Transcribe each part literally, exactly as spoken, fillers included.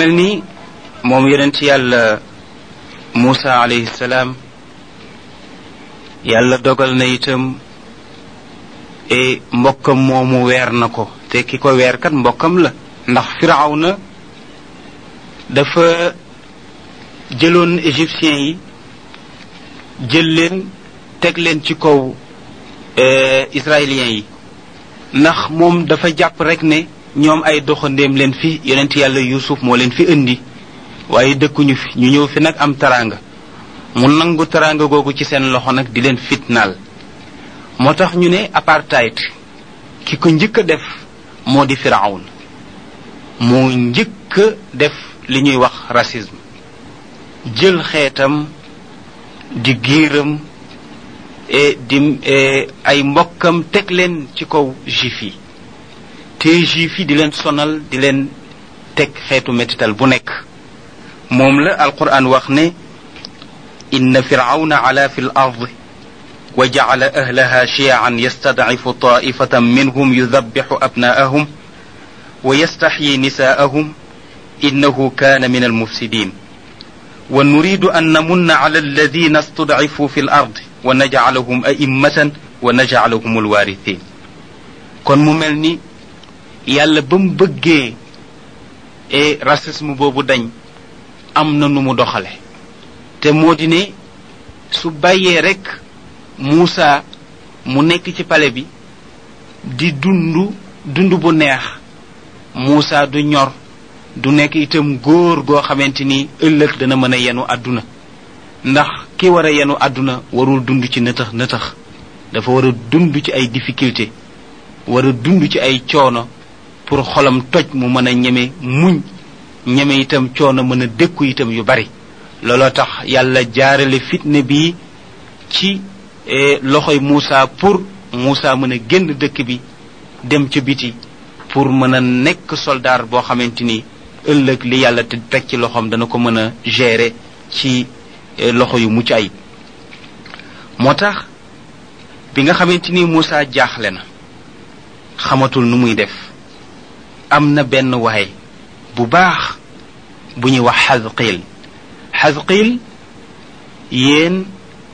mel ni moom yonent yàlla Muusa alayhi salaam yàlla dogal na itam e mbokkam moomu weer na ko te ki ko weer kat mbokkam la ndax Firawna dafa jëloon égyptiens yi jël leen teg leen ci kaw israéliens yi ndax moom dafa jàpp rek ne ñoom ay doxandéem leen fi yonent yàlla Yuusuf moo leen fi indi waaye dëkkuñu fi ñu ñëw fi nag am taraanga mu nangu taraanga googu ci seen loxo nag di leen fitnaal moo tax ñu ne apartheid ki ko njëkk a def moo di Firawna moo njëkk a def li ñuy wax racisme jël xeetam di giiram e di ay mbokkam teg leen ci kaw juif yi te juif yi di leen sonal di leen teg xeetu mettital bu nekk moom la alquran wax ne inna firawna ala fi l ard wa jacala ahlaha shiyan yastadcifu taifatan minhum yudabixu abnaahum wa yastaxyi nisaahum innahu kaana min almufsidin wa nuridu an namunna ala alladina istudcifuu fi l ard wa najcalahum a'immatan wa najcalahum alwarithin kon mu mel ni yàlla ba mu bëggee e racisme boobu dañ am na nu mu doxale te moo di ne su bàyyee rek Muusa mu nekk ci pale bi di dund dund bu neex Muusa du ñor du nekk itam góor goo xamante ni ëllëg dana mën a yenu àdduna ndax ki war a yenu àdduna warul dund ci nëtëx nëtëx dafa war a dund ci ay difficulté war a dund ci ay coono pour xolam toj mu mën a ñeme muñ ñeme itam coono mën a dékku itam yu bari looloo tax yàlla jaarale fitne bi ci loxoy Muusa pour Muusa mën a génn dëkk bi dem ca biti pour mën a nekk soldaar boo xamante ni ëllëg li yàlla te teg ci loxoom dana ko mën a gérer ci loxo yu mucc ayib moo tax bi nga xamante ni Muusa jaaxle na xamatul nu muy def am na benn waay bu baax bu ñuy wax Xasqiil Xasqiil yéen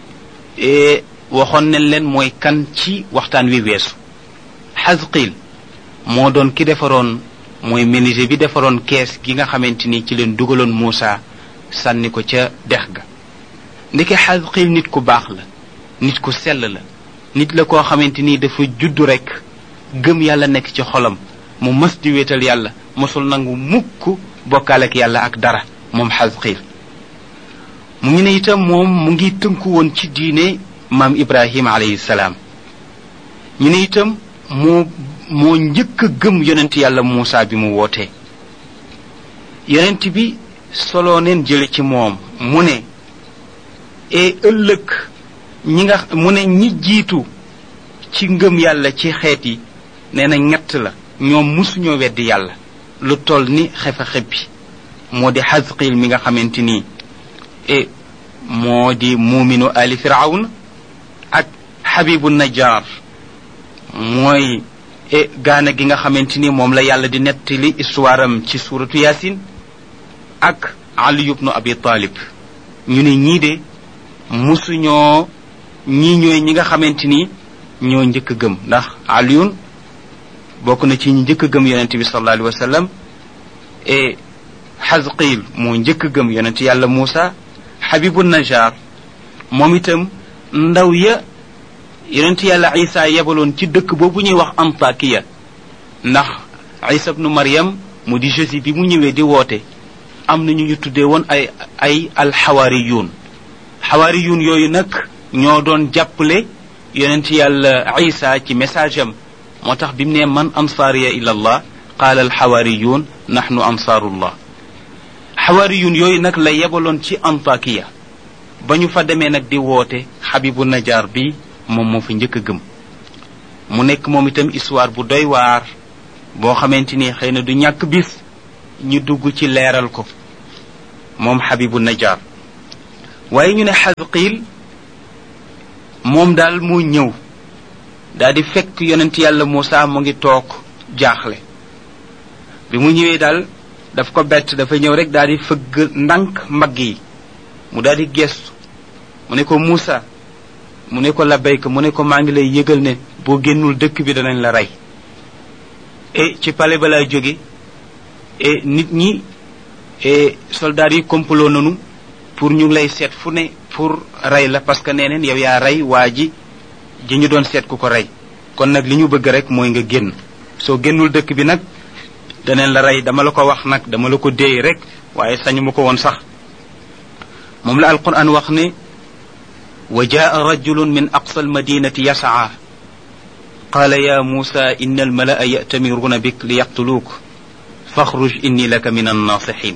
waxoon nañ leen mooy kan ci waxtaan wi weesu Xasqiil moo doon ki defaroon mooy menuisier bi defaroon kees gi nga xamante ni ci leen dugaloon Muusa sànni ko ca dex ga ndeke Xasqiil nit ku baax la nit ku sell la nit la koo xamante ni dafa juddu rekk gëm yàlla nekk ci xolam mu mës di wéetal yàlla mësul nangu mukk bokkaale ak yàlla ak dara moom Xasqiil mu ngi ne itam moom mu ngi tënku woon ci diine maam Ibrahima alayhi salaam ñu ne itam moo moo njëkk a gëm yonent yàlla Muusa bi mu wootee yonent bi soloo neen jële ci moom mu ne e ëllëg ñi nga mu ne ñi jiitu ci ngëm yàlla ci xeet yi nee na ñett la ñoom musuñoo weddi yàlla lu toll ni xefa xebbi moo di Xasqiil mi nga xamante nii e moo di muuminu ali Firawna ak Xabibu Najjar mooy e gaana gi nga xamante ni moom la yàlla di nettali histoire am ci suuratu Yaasin ak Ali ibnu Abi Talib ñu ne ñii de musuñoo ñii ñooy ñi nga xamante ni ñoo njëkk gëm ndax Aliyun bokk na ci ñi njëkk gëm yonent bi sallallahu alayhi wa sallam e Xasqiil moo njëkk gëm yonent yàlla Muusa Xabibu Najjar moom itam ndaw ya yonent yàlla Isa yebaloon ci dëkk boobu ñuy wax Antakiya ndax Isa ibnu Maryam mu di Jésus bi mu ñëwee di woote am na ñu ñu tuddee woon ay ay alxawaariyuun xawaariyuun yooyu nag ñoo doon jàppale yonent yàlla Isa ci message am moo tax bi mu ne man ansaariya ila allah qaala alxawaariyuun nahnu ansaarullah xawaariyuun yooyu nag la yebaloon ci Antakiya ba ñu fa demee nag di woote Xabibu Najjar bi moom moo fa njëkk a gëm mu nekk moom itam histoire bu doy waar boo xamante ni xëy na du ñàkk bis ñu dugg ci leeral ko moom Xabibu Najjar waaye ñu ne Xasqiil moom daal moo ñëw daal di fekk yonent yàlla Muusa mu ngi toog jaaxle bi mu ñëwee daal daf ko bett dafa ñëw rek daal di fëgg ndànk mbagg yi mu daal di gestu mu ne ko Muusa mu ne ko labbayka mu ne ko maa ngi lay yëgal ne boo génnul dëkk bi danañ la rey et ci pale ba lay jóge et nit ñi et soldats yi complot nañu pour ñu lay seet fu ne pour rey la parce que nee neen yow yaa rey waa ji ji ñu doon seet ku ko rey kon nag li ñu bëgg rek mooy nga génn soo génnul dëkk bi nag daneen la rey dama la ko wax nag dama la ko déey rek waaye sañu ma ko woon sax moom la alquran wax ne wa jaa rajulun min aqsa almadinati yasaa qaala ya muusa inna almalaa ya'tamiruna bik li yaqtuluuk faxruj inni laka min annasihin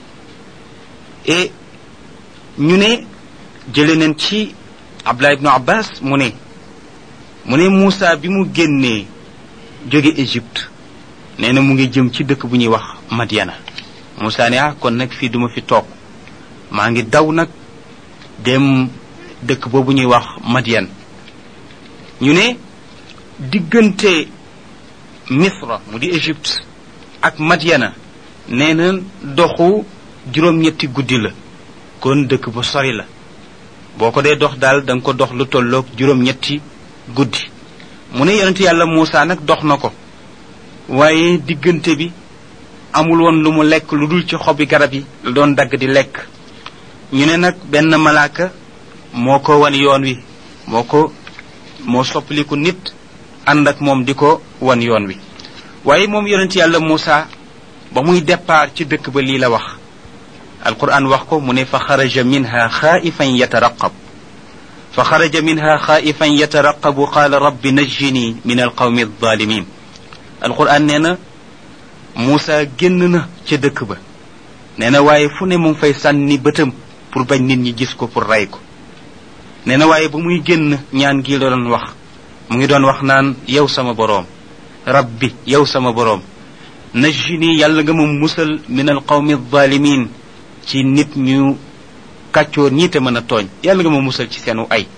et ñu ne jële nañ ci Abdullah ibnu Abbas mu ne mu ne Muusa bi mu génnee jóge Égypte nee na mu ngi jëm ci dëkk bu ñuy wax Madiana Muusa ne ah kon nag fii duma fi toog maa ngi daw nag dem dëkk boobu ñuy wax Madian ñu ne diggante Misra mu di Égypte ak Madiana nee na doxu juróom-ñetti guddi la kon dëkk bu sori la boo ko dee dox daal da nga ko dox lu tolloog juróom-ñetti guddi mu ne yonent yàlla Muusa nag dox na ko waaye diggante bi amul woon lu mu lekk lu dul ci xobi garab yi la doon dagg di lekk ñu ne nag benn malaaka moo ko wan yoon wi moo ko moo soppaliku nit ànd ak moom di ko wan yoon wi waaye moom yonent yàlla Muusa ba muy départ ci dëkk ba lii la wax alquran wax ko mu ne fa xaraja minha xaaifan yataraqab fa xaraja minha xaaifan yataraqabu qaala rabbi najjini min alqawmi alzalimin alquran nee na Muusa génn na ca dëkk ba nee na waaye fu ne mu ngi fay sànni bëtam pour bañ nit ñi gis ko pour rey ko nee na waaye ba muy génn ñaan gi la doon wax mu ngi doon wax naan yow sama boroom rabbi yow sama boroom najjini yàlla nga ma musal min alqawmi alzalimin ci nit ñu kàccoor ñi te mën a tooñ yàlla nga ma musal ci seenu ay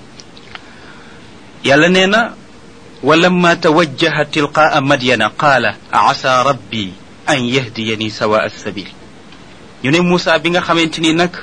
yàlla nee na walamma tawajjaha tilqaa madyana qaala asa rabbi an yahdiyani sawa assabil ñu ne Muusa bi nga xamante ni nag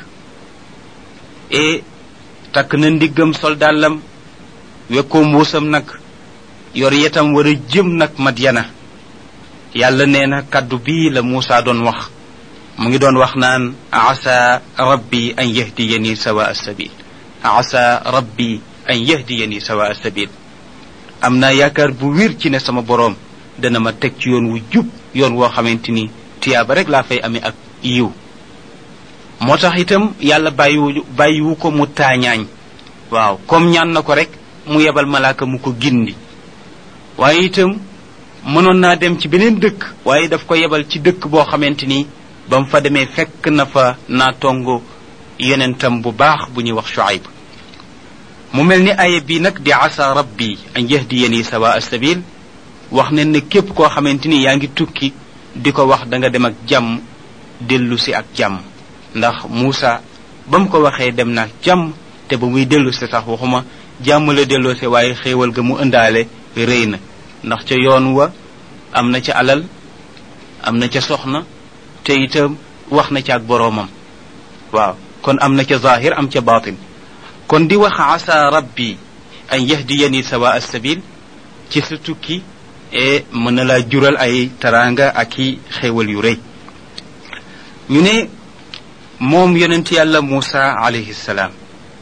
e takk na ndiggam soldaalam wekkoo mbuusam nag yor yetam war a jëm nag Madyana yàlla nee na kaddu bii la Muusa doon wax mu ngi doon wax naan asa rabbi an yahdiyani sawa assabil asa rabbi an yahdiyani sawa assabil am naa yaakaar bu wér ci ne sama boroom dana ma teg ci yoon wu jub yoon woo xamante ni tiyaaba rek laa fay amee ak yiw moo tax itam yàlla bàyyiwu bàyyiwu ko mu taañaañ waaw comme ñaan na ko rek mu yebal malaaka mu ko gindi waaye itam mënoon naa dem ci beneen dëkk waaye daf ko yebal ci dëkk boo xamante ni ba mu fa demee fekk na fa naa tongo yonentam bu baax bu ñuy wax Shuayb mu mel ni aaya bii nag di asa rabbi an yahdiyani sawa assabil wax ne ne képp koo xamante ni yaa ngi tukki di ko wax da nga dem ak jàmm dellu si ak jàmm ndax Muusa ba mu ko waxee dem na jàmm te ba muy dellu si sax waxuma jàmm la delloo si waaye xéewal ga mu ëndaale rëy na ndax ca yoon wa am na ca alal am na ca soxna te itam wax na ca ak boroomam waaw kon am na ca zahir am ca batin kon di wax asa rabbi an yahdiyani sawa assabil ci sa tukki e mën na laa jural ay taraanga ak i xéewal yu rëy ñu ne moom yonent yàlla Muusa alayhi salaam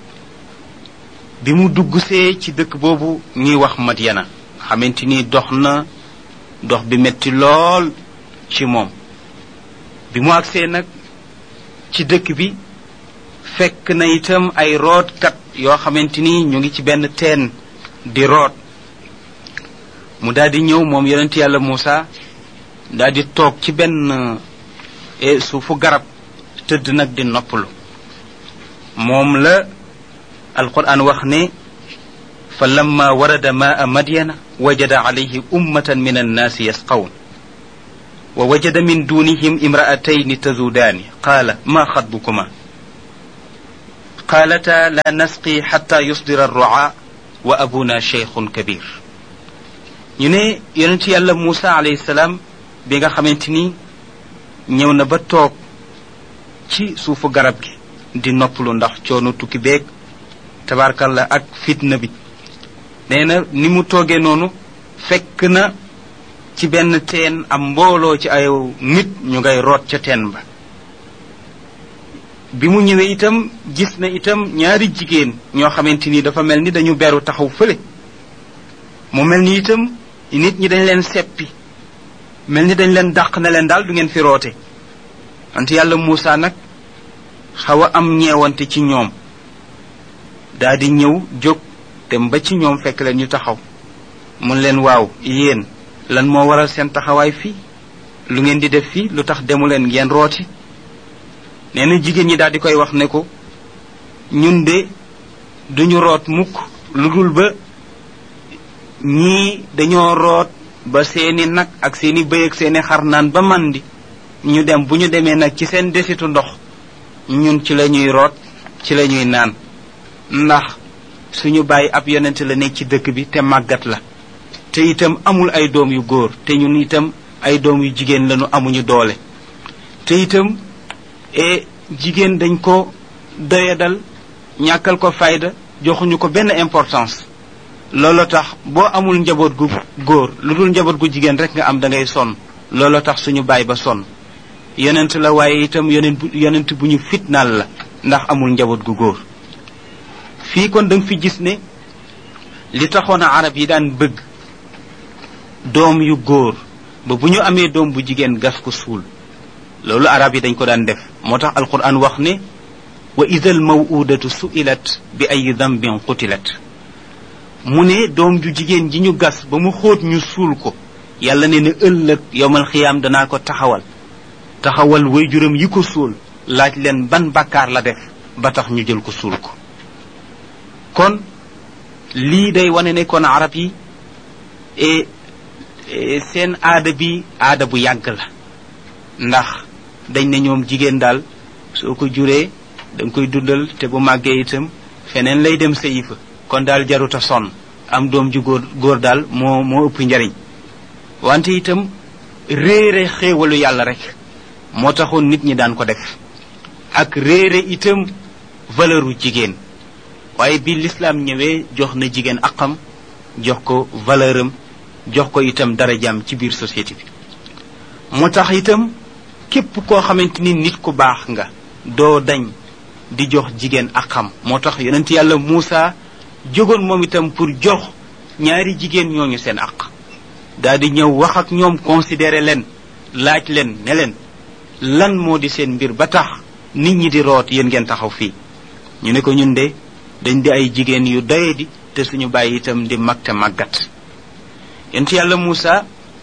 bi mu duggsee ci dëkk boobu ñuy wax Madyana xamante ni dox na dox bi metti lool ci moom bi mu agsee nag ci dëkk bi fekk na itam ay rootkat yoo xamante ni ñu ngi ci benn teen di root mu daldi ñëw moom yonent yàlla Muusa daldi toog ci benn suufu garab tëdd nag di noppalu moom la alquran wax ne fa lamma warada maa madyana wajada alayhi ummatan min annaasi yasqawun wa wajada min dunihim imra'atayni tazudaani qaala ma xatbukuma qaalata la nasqi xatta yusdira arru'a wa abuna cheikhun kabir ñu ne yonent yàlla Muusa alayhi salaam bi nga xamante ni ñëw na ba toog ci suufu garab gi di noppalu ndax coono tukki beeg tabarkalla ak fitna bi nee na ni mu toogee noonu fekk na ci benn teen am mbooloo ci ay nit ñu ngay root ca teen ba bi mu ñëwee itam gis na itam ñaari jigéen ñoo xamante ni dafa mel ni dañu beru taxaw fële mu mel ni itam nit ñi dañ leen seppi mel ni dañ leen dàq na leen daal du ngeen fi roote wante yàlla Muusa nag xaw a am ñeewante ci ñoom daa di ñëw jóg dem ba ci ñoom fekk leen ñu taxaw mun leen waaw yéen lan moo waral seen taxawaay fii lu ngeen di def fii lu tax demu leen ngeen rooti nee na jigéen ñi daal di koy wax ne ko ñun de duñu root mukk lu dul ba ñii dañoo root ba seeni nag ak seeni bëy ak seeni xar naan ba mandi ñu dem bu ñu demee nag ci seen desitu ndox ñun ci la ñuy root ci la ñuy naan ndax suñu bàyyi ab yonent la nekk ci dëkk bi te màggat la te itam amul ay doom yu góor te ñun itam ay doom yu jigéen lañu amuñu doole te itam e jigéen dañ ko doyadal ñàkkal ko fayda joxuñu ko benn importance loolu tax boo amul njaboot gu góor lu dul njaboot gu jigéen rek nga am da ngay sonn loolu tax suñu baay ba sonn yonent la waaye itam yonent bu yonent bu ñu fitnaal la ndax amul njaboot gu góor fii kon da nga fi gis ne li taxoon a arab yi daan bëgg doom yu góor ba bu ñu amee doom bu jigéen gas ko suul loolu arab yi dañ ko daan def moo tax alquran wax ne wa idal mawudatu su'ilat bi ay dambin qutilat mu ne doom ju jigéen ji ñu gas ba mu xóot ñu suul ko yàlla ne na ëllëg yowmal xiyaam danaa ko taxawal taxawal waajuram yi ko suul laaj leen ban bàkkaar la def ba tax ñu jël ko suul ko kon lii day wane ne kon arab yi e seen aada bi aada bu yàgg la ndax dañ ne ñoom jigéen daal soo ko juree da nga koy dundal te bu màggee itam feneen lay dem sëyi fa kon daal jaruta sonn am doom ju góor góor daal moo moo ëpp njariñ wante itam réere xéewalu yàlla rek moo taxoon nit ñi daan ko def ak réere itam valeuru jigéen waaye bi l'islam ñëwee jox na jigéen aqam jox ko valeuram jox ko itam darajaam ci biir société bi moo tax itam képp koo xamante ni nit ku baax nga doo dañ di jox jigéen aqam moo tax yonent yàlla Muusa jógoon moom itam pour jox ñaari jigéen ñooñu seen aq daal di ñëw wax ak ñoom considéré leen laaj leen ne leen lan moo di seen mbir ba tax nit ñi di root yéen ngeen taxaw fii ñu ne ko ñun de dañ di ay jigéen yu doye di te suñu bàyyi itam di mag te màggat yonent yàlla Muusa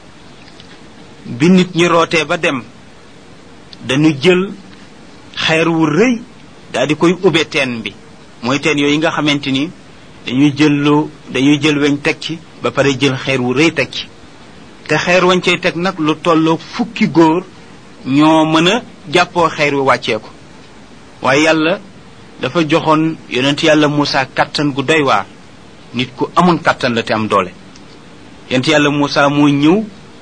bi nit ñi rootee ba dem dañu jël xeer wu rëy daal di koy ubbe teen bi mooy teen yooyu nga xamante ni dañuy jël lu dañuy jël weñ teg ci ba pare jël xeer wu rëy teg ci te xeer wañ cay teg nag lu tolloo fukki góor ñoo mën a jàppoo xeer wi wàccee ko waaye yàlla dafa joxoon yonent yàlla Muusa kattan gu doy waar nit ku amoon kattan la te am doole yonent yàlla Muusa moo ñëw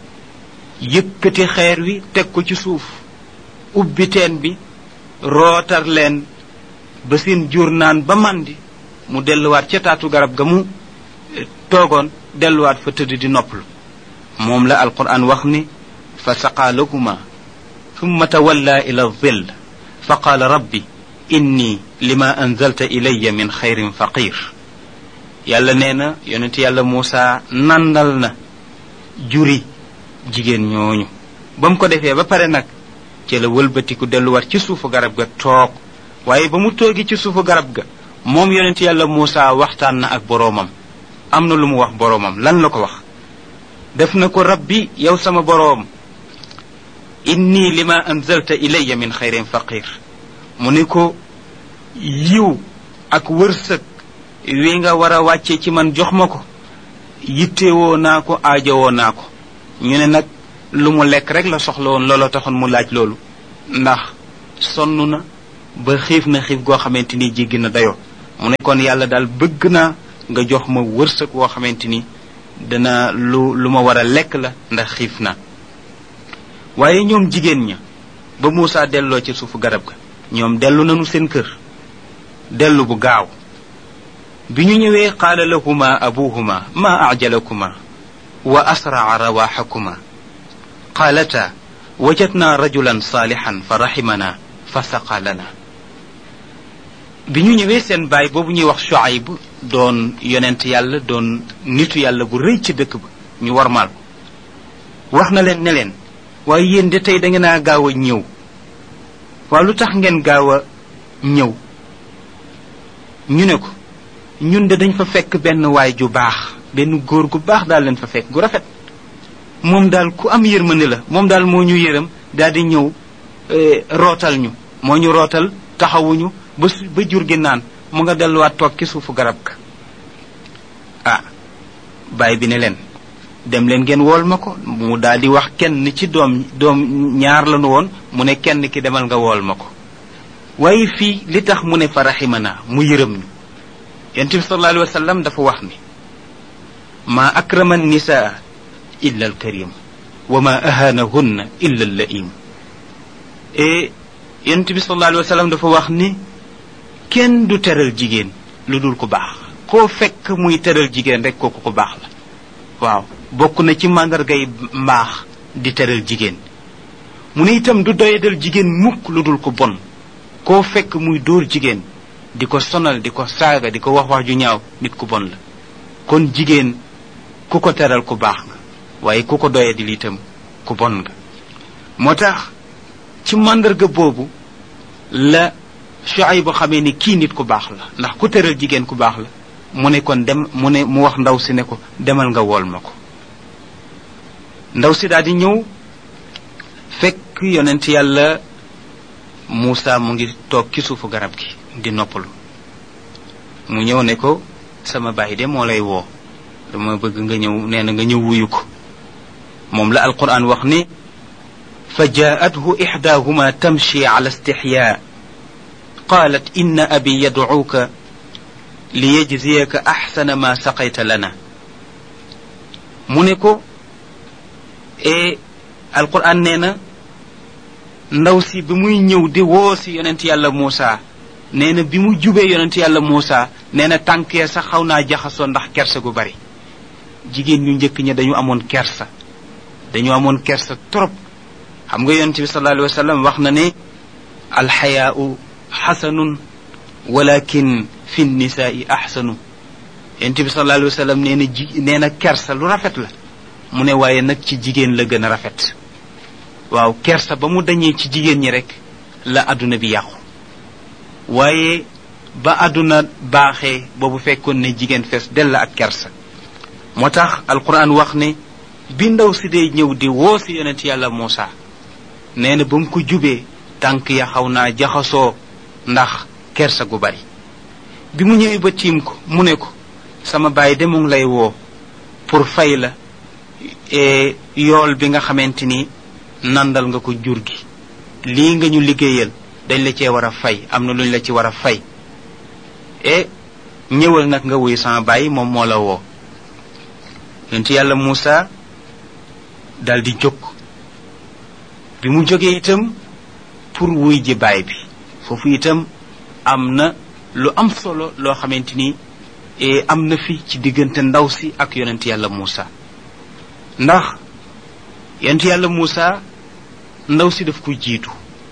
yëkkati xeer wi teg ko ci suuf ubbi teen bi rootar leen ba seen jur naan ba màndi mu delluwaat ca taatu garab ga mu toogoon delluwaat fa tëdd di noppalu moom la alquran wax ni fa saqaa lahuma thumma tawalla ila dhill fa qaala rabbi inni lima anzalta ilayya min xayrin faqir yàlla nee na yonent yàlla Muusa nandal na juri jigéen ñooñu ba mu ko defee ba pare nag ci la wëlbatiku delluwaat ci suufu garab ga toog waaye ba mu toogi ci suufu garab ga moom yonent yàlla Muusa waxtaan na ak boroomam am na lu mu wax boroomam lan la ko wax def na ko rabbi yow sama boroom inni lima anzalta ilayya min xayrin faqir mu ne ko yiw ak wërsëg wi nga war a wàcce ci man jox ma ko yittewoo naa ko aajowoo naa ko ñu ne nag lu mu lekk rek la soxla woon looloo taxoon mu laaj loolu ndax sonn na ba xiif na xiif goo xamante ni jéggi na dayoo mu ne kon yàlla daal bëgg naa nga jox ma wërsëg woo xamante ni dana lu lu ma war a lekk la ndax xiif na waaye ñoom jigéen ña ba Muusa delloo ci suufu garab ga ñoom dellu nañu seen kër dellu bu gaaw bi ñu ñëwee qaala lahuma abuhuma ma ajalakuma wa asraa rawaxakuma qaalata wajadna rajulan saalixan fa raximana fa saqa lana bi ñu ñëwee seen baay boobu ñuy wax Shuayb doon yonent yàlla doon nitu yàlla bu rëy ci dëkk ba ñu warmaal ko wax na leen ne leen waaye yéen de tey da ngeen a gaaw a ñëw waaw lu tax ngeen gaaw a ñëw ñu ne ko ñun de dañ fa fekk benn waay ju baax benn góor gu baax daal leen fa fekk gu rafet moom daal ku am yërmande la moom daal moo ñu yërëm daal di ñëw rootal ñu moo ñu rootal taxawuñu ba ba jur gi naan mu nga delluwaat toog ci suufu garab ga ah baay bi ne leen dem leen ngeen wool ma ko mu daal di wax kenn ci doom doom ñaar lañu woon mu ne kenn ki demal nga wool ma ko waaye fii li tax mu ne fa raximana mu yërëm ñu yonent bi sallallahu alayhi wa sallam dafa wax ni ma akrama nisaa illa al karim wa ma ahanahunna illa al laim et yonent bi sallallahu alayhi wa sallam dafa wax ni kenn du teral jigéen lu dul ku baax koo fekk muy teral jigéen rek kooku ku baax la waaw bokk na ci màndargay mbaax di teral jigéen mu ne itam du doyadal jigéen mukk lu dul ku bon koo fekk muy dóor jigéen di ko sonal di ko saaga di ko wax wax ju ñaaw nit ku bon la kon jigéen ku ko teral ku baax nga waaye ku ko doyadil itam ku bon nga moo tax ci màndarga boobu la Shuayb xamee ni kii nit ku baax la ndax ku teral jigéen ku baax la mu ne kon dem mu ne mu wax ndaw si ne ko demal nga wool ma ko ndaw si daal di ñëw fekk yonent yàlla Muusa mu ngi toog ci suufu garab gi di noppalu mu ñëw ne ko sama baay de moo lay woo dama bëgg nga ñëw nee na nga ñëw wuyu ko moom la alquran wax ni fa jaathu ixdaahuma tamshi ala istixyaa qaalat inna abi yadcuuka liyajziyaka axsana ma saqayta lana mu ne ko e alquran nee na ndaw si bi muy ñëw di woo si yonent yàlla Muusa nee na bi mu jubee yonent yàlla Muusa nee na tànk ya sax xaw naa jaxasoo ndax kersa gu bari jigéen ñu njëkk ña dañu amoon kersa dañu amoon kersa trop xam nga yonent bi sallallahu alayhi wa sallam wax na ne alxayaau xasanun walakin fi nisaai axsanu yonent bi sallallahu alayhi wa sallam nee na ji nee na kersa lu rafet la mu ne waaye nag ci jigéen la gën a rafet waaw kersa ba mu dañee ci jigéen ñi rek la àdduna bi yàqu waaye ba àdduna baaxee boobu fekkoon ne jigéen fees dell ak kersa moo tax alquran wax ne bi ndaw si dee ñëw di woo si yonent yàlla Muusa nee na ba mu ko jubee tànk ya xaw naa jaxasoo ndax kersa gu bari bi mu ñëwee ba tiim ko mu ne ko sama baay de mu ngi lay woo pour fay la yool bi nga xamante ni nandal nga ko jur gi lii nga ñu liggéeyal dañ la cee war a fay am na luñ la ci war a fay e ñëwal nag nga wuyu sama baay moom moo la woo yonent yàlla Muusa dal di jóg bi mu jógee itam pour wuy ji baay bi foofu itam am na lu am solo loo xamante ni am na fi ci diggante ndaw si ak yonent yàlla Muusa ndax yonent yàlla Muusa ndaw si daf ko jiitu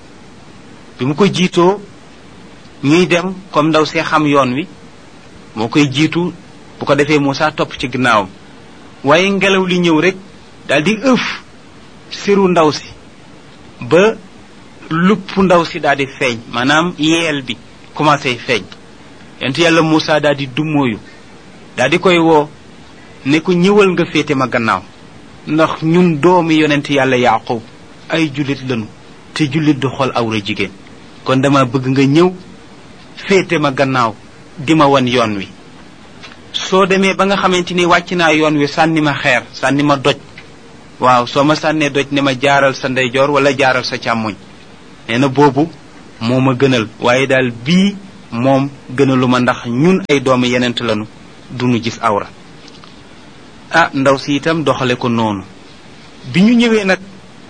bi mu ko jiitoo ñuy dem comme ndaw see xam yoon wi moo koy jiitu bu ko defee Muusa topp ci ginnaawam waaye ngelaw li ñëw rek daal di ëf siru ndaw si ba lupp ndaw si daal di feeñ maanaam yeel bi commencé feeñ yonent yàlla Muusa daal di dummóoyu daal di koy woo ne ko ñëwal nga féete ma gannaaw ndax ñun doomi yonent yàlla Yaaqub ay jullit lañu te jullit du xool awra jigéen kon dama bëgg nga ñëw féete ma gannaaw di ma wan yoon wi soo demee ba nga xamante ni wàcc naa yoon wi sànni ma xeer sànni ma doj waaw soo ma sànnee doj ne ma jaaral sa ndeyjoor wala jaaral sa càmmoñ nee na boobu moo ma gënal waaye daal bii moom gënalu ma ndax ñun ay doomu yenent lañu duñu gis awra ah ndaw si itam doxale ko noonu bi ñu ñëwee nag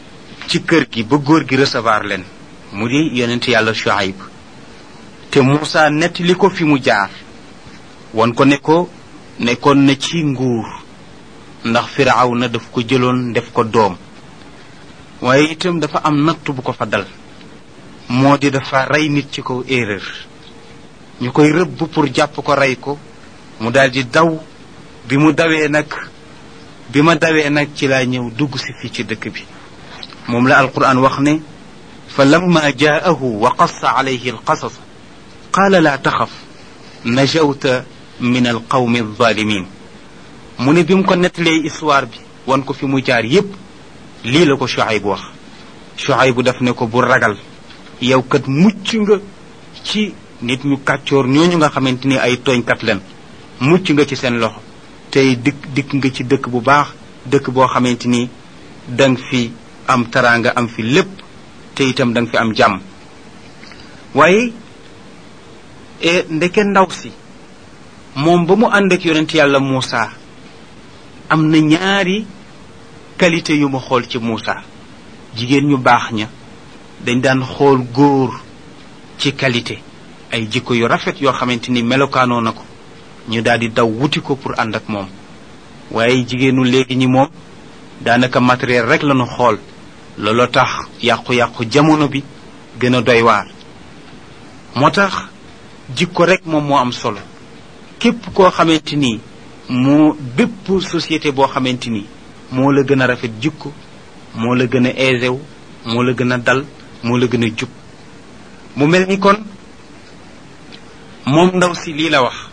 ci kër gi ba góor gi recevoir leen mu di yonent yàlla Shuayb te Muusa nettali ko fi mu jaar won ko ne ko nekkoon na ci nguur ndax Firawna daf ko jëloon def ko doom waaye itam dafa am nattu bu ko fa dal moo di dafa rey nit ci kaw erreur ñu koy rëbb pour jàpp ko rey ko mu daldi daw bi mu dawee nag bi ma dawee nag ci laa ñëw dugg si fii ci dëkk bi moom la alquran wax ne fa lamma jaahu wa qassa alayhi alqasas qaala laa taxaf najawta min alqawmi alzalimin mu ne bi mu ko nettalee histoire bi wan ko fi mu jaar yépp lii la ko Shuayb wax Shuayb daf ne ko bu ragal yow kat mucc nga ci nit ñu kàccoor ñooñu nga xamante ni ay tooñkat leen mucc nga ci seen loxo tey dikk dikk nga ci dëkk bu baax dëkk boo xamante ni dang fi am taraanga am fi lépp te itam dang fi am jàmm waaye e ndeke ndaw si moom ba mu ànd ak yonent yàlla Muusa am na ñaari qualité yu ma xool ci Muusa jigéen ñu baax ña dañ daan xool góor ci qualité ay jikko yu rafet yoo xamante ni melokaanoo na ko ñu daal di daw wuti ko pour ànd ak moom waaye jigéenu léegi ñi moom daanaka matériel rek lañu xool looloo tax yàqu-yàqu jamono bi gën a doy waar moo tax jikko rek moom moo am solo képp koo xamante ni moo bépp société boo xamante ni moo la gën a rafet jikko moo la gën a aisé wu moo la gën a dal moo la gën a jub mu mel ni kon moom ndaw si lii la wax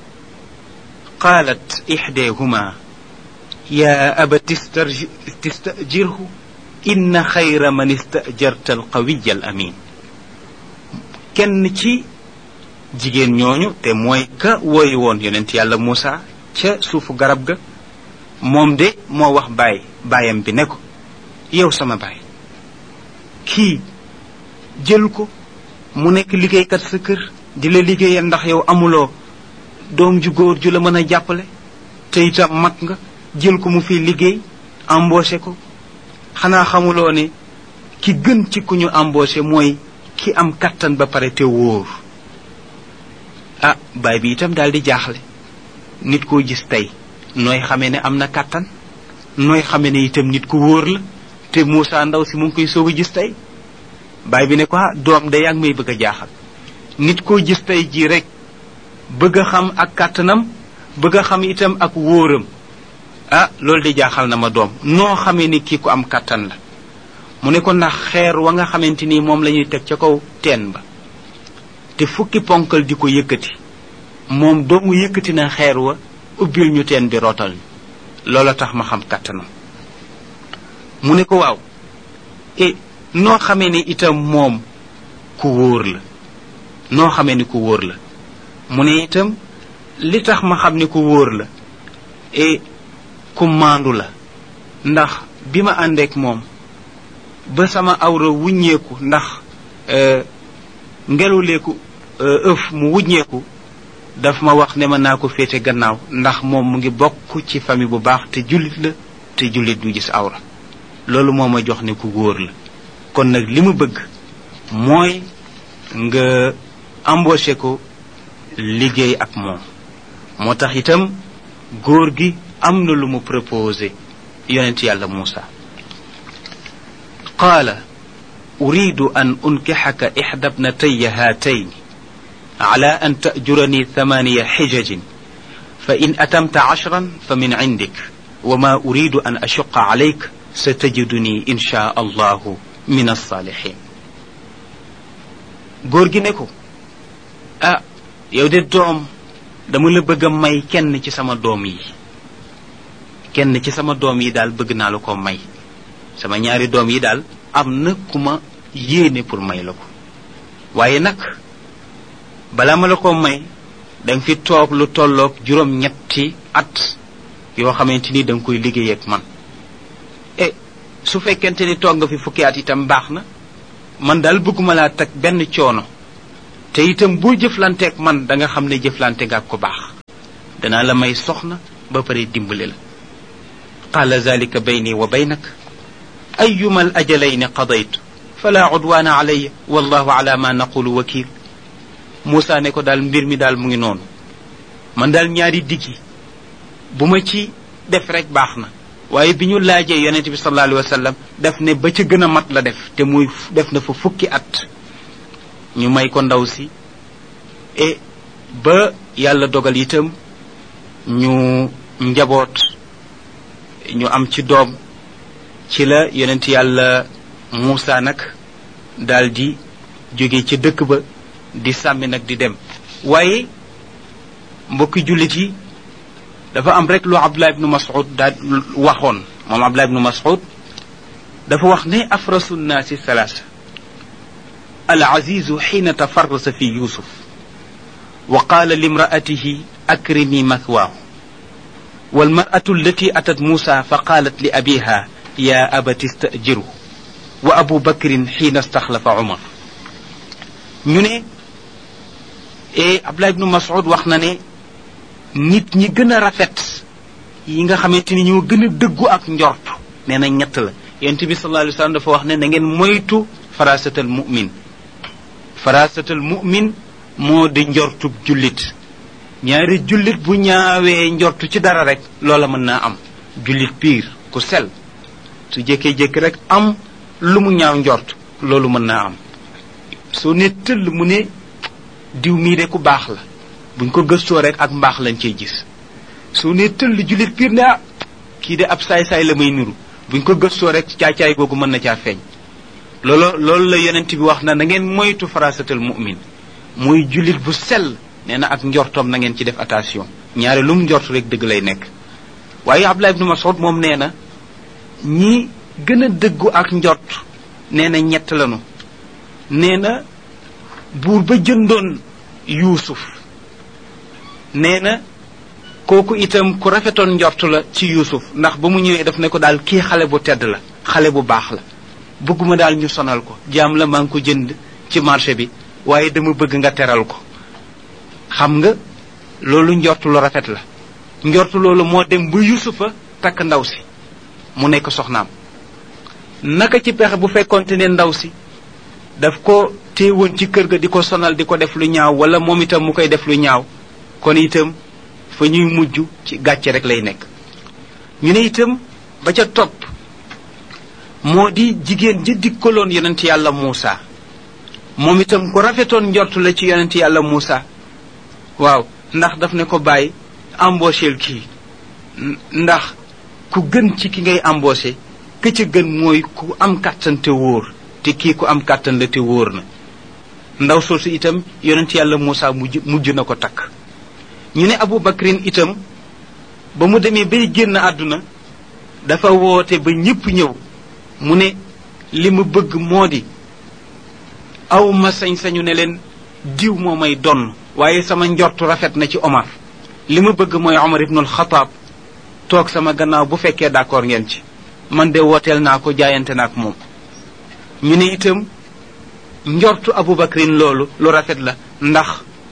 qaalat ixdeehuma yaa abati istajirhu inna xayra man istajarta alqawiya al amin kenn ci jigéen ñooñu te mooy ka wooyu woon yonent yàlla Muusa ca suufu garab ga moom de moo wax baay baayam bi ne ko yow sama baay kii jël ko mu nekk liggéeykat sa kër di la liggéeyal ndax yow amuloo doom ju góor ju la mën a jàppale te itam mag nga jël ko mu fi liggéey embauché ko xanaa xamuloo ne ki gën ci ku ñu embauché mooy ki am kattan ba pare te wóor ah baay bi itam daal di jaaxle nit koo gis tey nooy xamee ne am na kattan nooy xamee ne itam nit ku wóor la te Muusa ndaw si mu ngi koy soog a gis tey baay bi ne ko ah doom de yaa ngi may bëgg a jaaxal nit koo gis tey jii rek bëgg a xam ak kàttanam bëgg a xam itam ak wóoram ah loolu de jaaxal na ma doom noo xamee ni kii ku am kàttan la mu ne ko ndax xeer wa nga xamante ni moom la ñuy teg ca kaw teen ba te fukki ponkal di ko yëkkati moom doomu yëkkati na xeer wa ubbil ñu teen bi rootal ñu loola tax ma xam kàttanam mu ne ko waaw e noo xamee ni itam moom ku wóor la noo xamee ni ku wóor la mu ne itam li tax ma xam ni ku wóor la e ku maandu la ndax bi ma àndeek moom ba sama awra wuññeeku ndax ngeluleeku ëf mu wuññeeku daf ma wax ne ma naa ko féete gannaaw ndax moom mu ngi bokk ci famille bu baax te jullit la te jullit du gis awra loolu moo ma jox ne ku wóor la kon nag li mu bëgg mooy nga embauché ko liggéey ak moom moo tax itam góor gi am na lu mu proposé yonent yàlla Muusa qaala uridu an unkixaka ixda bnataya haatayn ala an tajurani thamaniya xijajin fa in atamta ashran fa min cindik wa ma uridu an ashuqa calayk satajiduni insha allahu min alsaalixin góor gi ne ko ah yow de doom dama la bëgg a may kenn ci sama doom yi kenn ci sama doom yi daal bëgg naa la ko may sama ñaari doom yi daal am na ku ma yéene pour may la ko waaye nag balaa ma la ko may danga fi toog lu tolloog juróom ñetti at yoo xamante ni danga koy liggéey ak man e su fekkente ni toog nga fi fukki at itam baax na man daal bëgguma laa teg benn coono te itam boo jëflanteek man da nga xam ne jëflante nga ko baax danaa la may soxna ba pare dimbale la qaala zalika bayni wa baynak ayuma al ajalayni qadaytu fala udwana alayya wallahu ala ma naqulu wakil Moussa ne ko daal mbir mi daal mu ngi noonu man daal ñaari diggi bu ma ci def rek baax na waaye bi ñu laajee yonente bi sallallahu alayhi wa sallam daf ne ba ca gën a mat la def te muy def na fa fukki at ñu may ko ndaw si e ba yàlla dogal itam ñu njaboot ñu am ci doom ci la yonent yàlla Muusa nag daal di jóge ci dëkk ba di sàmmi nag di dem waaye mbokki jullit yi dafa am rek lu Abdullah ibnu Mas'ud daal waxoon moom Abdullah ibnu Mas'ud dafa wax ne afrasu nnaasi salaasa al azizu xiina tafarrasa fi yusuf wa qaala limraatihi akrimi mathwaahu walmaratu allati atat Muusa fa qaalat li abiha ya abati istajiru wa abu bakrin xiina staxlafa Umar ñu ne e Abdullah ibnu Mas'ud wax na ne nit ñi gën a rafet yi nga xamante ni ñoo gën a dëggu ak njort nee na ñett la yonent bi sallallahu alayhi wa sallam dafa wax ne na ngeen moytu farasatal mu'min farasatal mu'min moo di njortub jullit ñaari jullit bu ñaawee njortu ci dara rek loola mën naa am jullit piir ku sel su jékkee-jékki rek am lu mu ñaaw njort loolu mën naa am soo ne tëll mu ne diw mii de ku baax la buñ ko gëstoo rek ak mbaax lañ cey gis soo ne tëll jullit piir ne ah kii de ab saay-saay la may niru buñ ko gëstoo rek caacaay googu mën na caa feeñ loolu loolu la yonent bi wax na na ngeen moytu farasatal mu'min muy jullit bu sell nee na ak njortoom na ngeen ci def attention ñaare lu mu njort rek dëgg lay nekk waaye Abdullah ibnu Mas'ud moom nee na ñi gën a dëggu ak njort nee na ñett lanu nee na buur ba jëndoon Yuusuf nee na kooku itam ku rafetoon njort la ci Yuusuf ndax ba mu ñëwee daf ne ko daal kii xale bu tedd la xale bu baax la bëgguma daal ñu sonal ko jaam la maa ngi ko jënd ci marché bi waaye dama bëgg nga teral ko xam nga loolu njortu lu rafet la njortu loolu moo dem ba Yuusufa takk ndaw si mu nekk soxnaam naka ci pexe bu fekkonte ne ndaw si daf ko téewoon ci kër ga di ko sonal di ko def lu ñaaw wala moom itam mu koy def lu ñaaw kon itam fa ñuy mujj ci gàcce rek lay nekk ñu ne itam ba ca topp moo di jigéen ji dikkaloon yonent yàlla Muusa moom itam ku rafetoon njortu la ci yonent yàlla Muusa waaw ndax daf ne ko bàyyi embaucheel kii ndax ku gën ci ki ngay embauché ka ca gën mooy ku am kàttan te wóor te kii ku am kàttan la te wóor na ndaw soosu itam yonent yàlla Muusa mujj mujj na ko takk ñu ne Abu Bakrin itam ba mu demee bay génn àdduna dafa woote ba ñépp ñëw mu ne li ma bëgg moo di aw ma sañ-sañu ne leen diw moo may donn waaye sama njortu rafet na ci Omar li ma bëgg mooy Omar ibnul Xataab toog sama gannaaw bu fekkee d'accord ngeen ci man de wooteel naa ko jaayante naa ak moom ñu ne itam njortu Abu Bakrin loolu lu rafet la ndax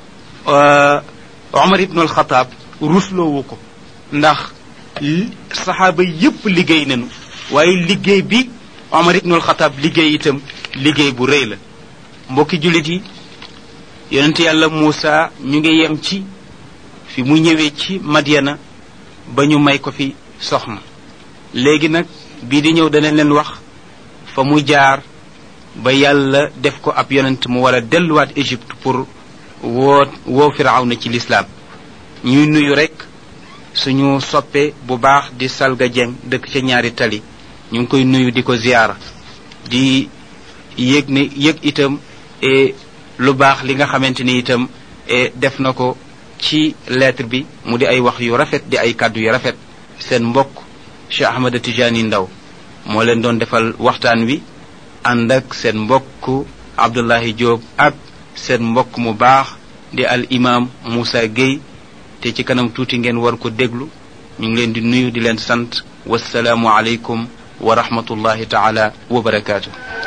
Omar ibnul Xataab rusloowu ko ndax saxaaba yépp liggéey nañu waaye liggéey bi Omar ibnul Xataab liggéey itam liggéey bu rëy la mbokki jullit yi yonent yàlla Muusa ñu ngi yem ci fi mu ñëwee ci Madyana ba ñu may ko fi soxna léegi nag bii di ñëw danañ leen wax fa mu jaar ba yàlla def ko ab yonent mu war a delluwaat Égypte pour woo woo Firawna ci lislaam ñuy nuyu rek suñu soppe bu baax di Salga Dieng dëkk ca ñaari tali ñu ngi koy nuyu di ko ziyaara di yëg ne yëg itam e lu baax li nga xamante ni itam e def na ko ci lettre bi mu di ay wax yu rafet di ay kàddu yu rafet seen mbokk Cheikh Ahmada Tidiane Ndaw moo leen doon defal waxtaan wi ànd ak seen mbokk Abdullahi Diop ak seen mbokk mu baax di al imam Moussa Gueye te ci kanam tuuti ngeen war ko déglu ñu ngi leen di nuyu di leen sant wassalaamu aleykum wa rahmatullahi taala wa barakaatu